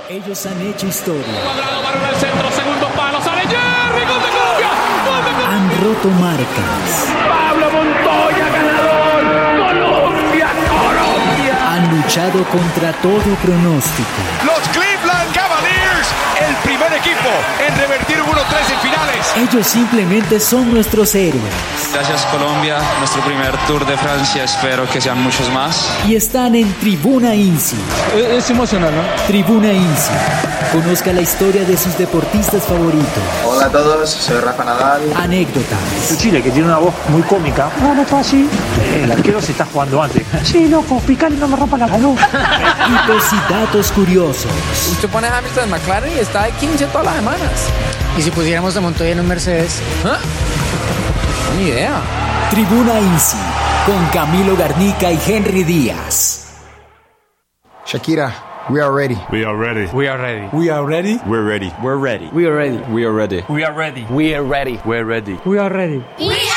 Ellos han hecho historia. Cuadrado, balón al centro, segundo palo, sale Jerry, gol de Colombia, gol de Colombia. Han roto marcas. Pablo Montoya, ganador. Colombia, Colombia. Han luchado contra todo pronóstico. Los Cleveland Cavaliers, el primer equipo en revertir un 1-3 en finales. Ellos simplemente son nuestros héroes. Gracias Colombia, nuestro primer Tour de Francia, espero que sean muchos más. Y están en Tribuna INSI. Es emocional, ¿no? Tribuna INSI. Conozca la historia de sus deportistas favoritos. Hola a todos, soy Rafa Nadal. Anécdotas. Chile, que tiene una voz muy cómica. No está así. El arquero se está jugando antes. Sí, loco, picale, no me rompa la mano. Hitos y datos curiosos. Usted pone a Hamilton en McLaren y está de 15 todas las semanas. ¿Y si pusiéramos a Montoya en un Mercedes? ¿Ah? Ni idea. Tribuna INSI, con Camilo Garnica y Henry Díaz. Shakira, we are ready. We are ready. We are ready. We are ready. We're ready. We're ready. We are ready. We are ready. We are ready. We are ready. We're ready. We are ready. We are ready.